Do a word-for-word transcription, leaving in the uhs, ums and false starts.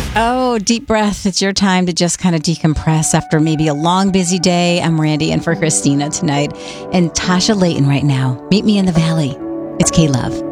Oh, deep breath. It's your time to just kind of decompress after maybe a long, busy day. I'm Randy in for Christina tonight and Tasha Layton right now. Meet me in the valley. It's K-Love.